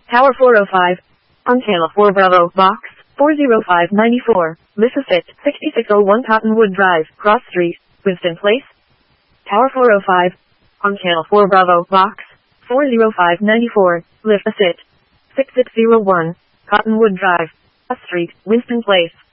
Tower 405. On Channel 4 Bravo, Box 40594. Mississippi, 6601 Cottonwood Drive, Cross Street, Winston Place. Tower 405. On Channel 4 Bravo, Box 40594. Mississippi, 6601 Cottonwood Drive, Cross Street, Winston Place.